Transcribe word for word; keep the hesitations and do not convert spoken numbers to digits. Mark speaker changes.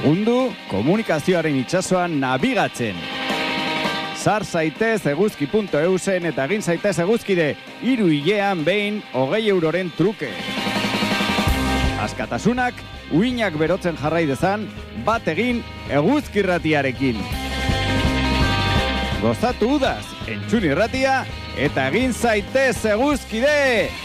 Speaker 1: Lagundu komunikazioaren itsasoan nabigatzen. Sar zaitez eguzki puntu eusen eta egin zaitez eguzkide hiru hilean behin hogei euroren truke. Askatasunak uinak berotzen jarrai dezan, bat egin eguzkirratiarekin. Gozatu udaz, entzun irratia eta egin zaitez eguzkide!